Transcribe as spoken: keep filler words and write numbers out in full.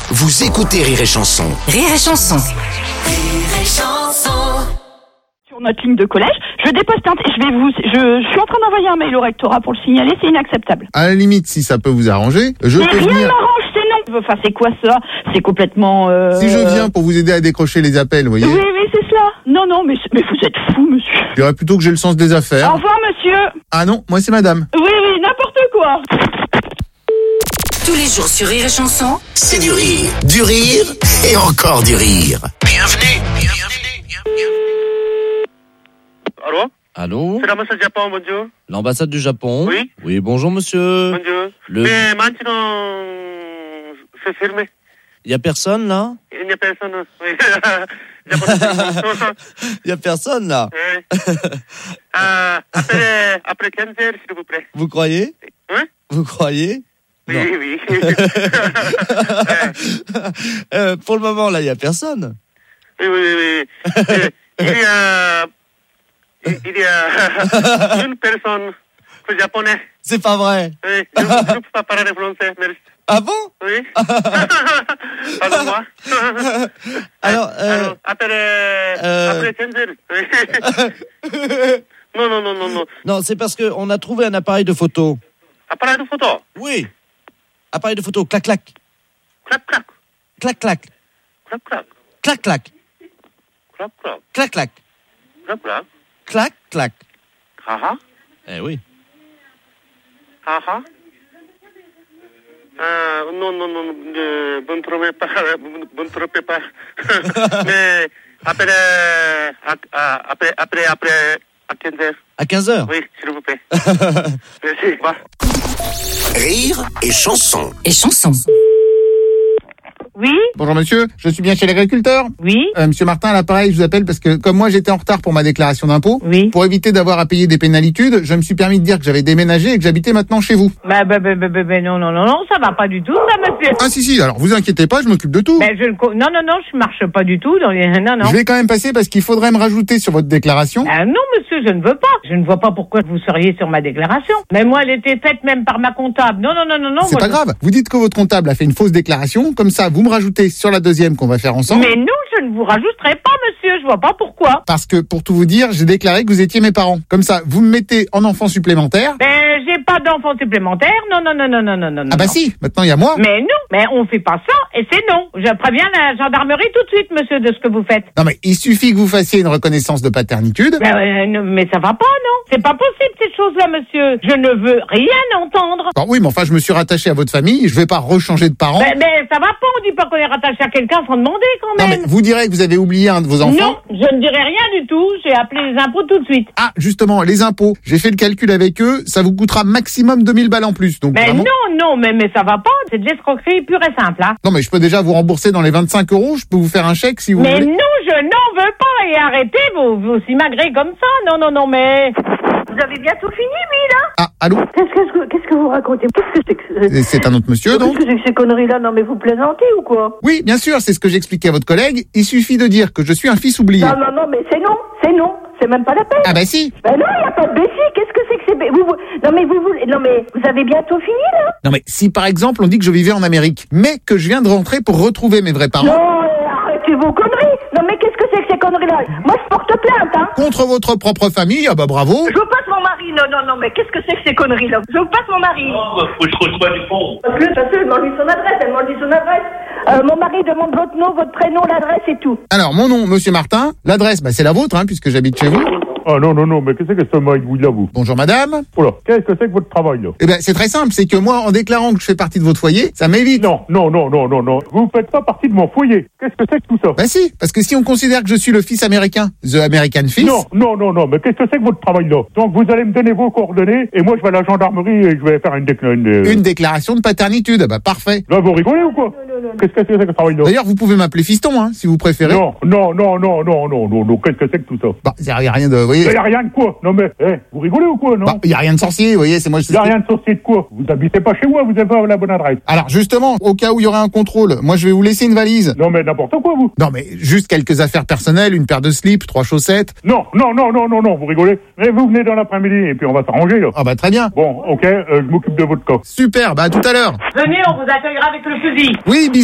Vous écoutez Rire et Chanson. Rire et Chanson. Rire et Chanson. Sur notre ligne de collège, je dépose plainte et je vais vous, je, je suis en train d'envoyer un mail au rectorat pour le signaler, c'est inacceptable. À la limite, si ça peut vous arranger, je Mais peux rien ne venir. m'arrange, c'est non. Enfin, c'est quoi ça? C'est complètement. Euh... Si je viens pour vous aider à décrocher les appels, vous voyez. Oui, oui, c'est cela. Non, non, mais, mais vous êtes fou, monsieur. Je dirais plutôt que j'ai le sens des Au affaires. revoir, monsieur. Ah non, moi c'est madame. Oui, oui, n'importe quoi. Tous les jours sur Rire et Chanson. C'est du rire, du rire et encore du rire. Bienvenue, bienvenue, bienvenue. Allô? Allô? C'est l'ambassade du Japon, bonjour. L'ambassade du Japon? Oui. Oui, bonjour monsieur. Bonjour. Le- Mais maintenant, c'est fermé. Il y a personne là? Il n'y a personne. Oui. Il n'y a pas de Il y a personne là? Oui. Euh, après, après quinze heures, s'il vous plaît. Vous croyez? Hein? Vous croyez? Oui, Non. oui. Euh, pour le moment là, il y a personne. Oui, oui, oui. Euh, Il y a, il y a une personne japonaise. C'est pas vrai. Oui, je ne peux pas parler français, merci. Ah bon? Oui. Pardon-moi. Alors, euh, Alors, après, euh, après quinze heures. Oui. Non, non, non, non, non. non, c'est parce que on a trouvé un appareil de photo. Appareil de photo. Oui. Appareil de photo. Clac clac. Clac, clac. Clac clac. Clac, clac. Clac clac. Clac, clac. Clac clac. Clac, clac. Clac clac. Ah ah. Eh oui. Ah ah. Ah, non, non, non, euh, vous ne trompez pas, vous ne trompez pas. Mais après, à- à- après, après, après, à quinze heures. À quinze heures. Oui, s'il vous plaît. Merci. Au revoir. Rire et Chanson. Et Chanson. Oui, Bonjour monsieur, je suis bien chez l'agriculteur. oui, Euh, monsieur Martin, à l'appareil, je vous appelle parce que comme moi j'étais en retard pour ma déclaration d'impôt, oui. pour éviter d'avoir à payer des pénalitudes, je me suis permis de dire que j'avais déménagé et que j'habitais maintenant chez vous. Bah, bah, bah, bah, bah, bah, non, non, non, non, ça va pas du tout, ça, monsieur. Ah si si, alors vous inquiétez pas, je m'occupe de tout. Ben, je ne co- non, non, non, je marche pas du tout dans les, non, non. Je vais quand même passer parce qu'il faudrait me rajouter sur votre déclaration. Ah non, monsieur, je ne veux pas. Je ne vois pas pourquoi vous seriez sur ma déclaration. Mais moi, elle était faite même par ma comptable. Non, non, non, non, non. C'est moi, pas je- grave. Vous dites que votre comptable a fait une fausse déclaration, comme ça vous me rajoutez sur la deuxième qu'on va faire ensemble. Mais non, je ne vous rajouterai pas, monsieur. Je vois pas pourquoi. Parce que pour tout vous dire, j'ai déclaré que vous étiez mes parents. Comme ça, vous me mettez en enfant supplémentaire. Ben, j'ai pas d'enfant supplémentaire. Non, non, non, non, non, non, non. Ah bah non. si, maintenant il y a moi. Mais non, mais on fait pas ça et c'est non. Je préviens la gendarmerie tout de suite, monsieur, de ce que vous faites. Non mais il suffit que vous fassiez une reconnaissance de paternitude. Ben, euh, non, mais ça va pas, non. C'est pas possible, ces choses-là, monsieur. Je ne veux rien entendre. Bon, oui, mais enfin, je me suis rattaché à votre famille, je vais pas rechanger de parents. Ben, ben, ça va pas. On dit pas qu'on est rattaché à quelqu'un sans demander, quand Non même. mais vous direz que vous avez oublié un de vos enfants. Non, je ne dirai rien du tout. J'ai appelé les impôts tout de suite. Ah, justement, les impôts. J'ai fait le calcul avec eux, ça vous coûtera maximum deux mille balles en plus. Donc Mais vraiment... non, non, mais, mais ça va pas. C'est de l'escroquerie pure et simple, hein. Non mais je peux déjà vous rembourser dans les vingt-cinq euros, je peux vous faire un chèque si vous Mais voulez. non, je n'en veux pas. Et arrêtez vos, vos simagrées comme ça. Non, non, non, mais... Vous avez bientôt fini, lui, là? Ah, allô. Qu'est-ce que, qu'est-ce que vous racontez? Qu'est-ce que c'est que Et c'est un autre monsieur donc? Qu'est-ce que c'est que ces conneries-là? Non, mais vous plaisantez ou quoi? Oui, bien sûr, c'est ce que j'expliquais à votre collègue. Il suffit de dire que je suis un fils oublié. Non, non, non, mais c'est non, c'est non. C'est même pas la peine. Ah bah si. Ben non, il n'y a pas de Bessie. Qu'est-ce que c'est que c'est... Vous, vous... Non, mais vous, vous... Non, mais vous avez bientôt fini, là? Non mais si par exemple on dit que je vivais en Amérique, mais que je viens de rentrer pour retrouver mes vrais parents. Non, euh, arrêtez vos conneries. Non, mais qu'est-ce que c'est que ces conneries-là? Moi, je porte plainte, hein. Contre votre propre famille, ah bah bravo. Je vous passe mon mari. Non, non, non, mais qu'est-ce que c'est que ces conneries-là? Je vous passe mon mari. Oh, faut que je trouve pas du fond. Parce que, parce que, demande-lui son adresse, elle demande-lui son adresse. Euh, mon mari demande votre nom, votre prénom, l'adresse et tout. Alors mon nom, Monsieur Martin, l'adresse, bah c'est la vôtre, hein, puisque j'habite chez vous. Ah non, non, non, mais qu'est-ce que c'est que ce maïgouille là, vous? Bonjour madame. Oh là, qu'est-ce que c'est que votre travail là? Eh ben c'est très simple, c'est que moi en déclarant que je fais partie de votre foyer, ça m'évite. Non, non, non, non, non, non, vous faites pas partie de mon foyer. Qu'est-ce que c'est que tout ça? Bah si, parce que si on considère que je suis le fils américain, the American fils. Non, non, non, non, mais qu'est-ce que c'est que votre travail là? Donc vous allez me donner vos coordonnées et moi je vais à la gendarmerie et je vais faire une déclaration. Une déclaration de paternitude, bah parfait. Là vous rigolez ou quoi? Qu'est-ce que c'est que ce travail là? D'ailleurs vous pouvez m'appeler fiston, hein, si vous préférez. Non, non, non, non, non, non, non, non, qu'est-ce que c'est que tout ça? Bah y a, y a rien de, vous voyez. Il y a rien de quoi? Non mais, eh, vous rigolez ou quoi, non? Bah y a rien de sorcier, vous voyez, c'est moi. Il y a rien de sorcier de quoi? Vous habitez pas chez moi, vous avez pas la bonne adresse. Alors justement, au cas où il y aurait un contrôle, moi je vais vous laisser une valise. Non mais n'importe quoi vous. Non mais juste quelques affaires personnelles, une paire de slips, trois chaussettes. Non, non, non, non, non, non, vous rigolez. Mais vous venez dans l'après-midi et puis on va s'arranger là. Ah bah très bien. Bon, ok, euh, je m'occupe de votre cas. Super, bah à tout à l'heure. Venez, on vous accueillera avec le fusil. Oui, bisous.